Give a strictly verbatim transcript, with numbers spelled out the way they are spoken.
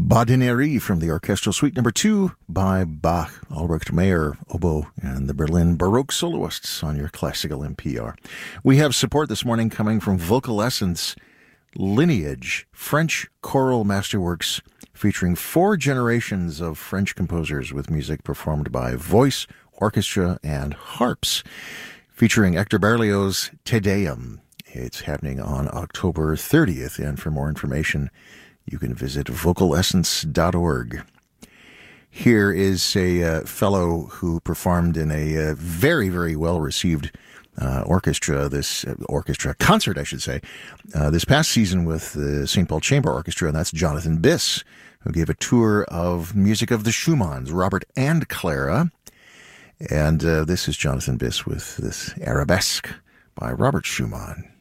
Badinerie from the Orchestral Suite Number two by Bach, Ulrich Mayer, oboe, and the Berlin Baroque Soloists on your classical N P R. We have support this morning coming from Vocalescence Lineage, French choral masterworks featuring four generations of French composers with music performed by voice, orchestra, and harps, featuring Hector Berlioz' Te Deum. It's happening on October thirtieth, and for more information, you can visit vocalessence dot org. Here is a uh, fellow who performed in a uh, very, very well-received uh, orchestra, this uh, orchestra concert, I should say, uh, this past season with the Saint Paul Chamber Orchestra, and that's Jonathan Biss, who gave a tour of music of the Schumanns, Robert and Clara. And uh, this is Jonathan Biss with this Arabesque by Robert Schumann.